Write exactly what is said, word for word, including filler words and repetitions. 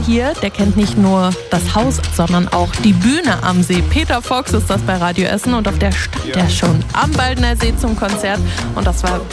hier, der kennt nicht nur das Haus, sondern auch die Bühne am See. Peter Fox ist das bei Radio Essen und auf der stand er schon am Baldner See zum Konzert und das war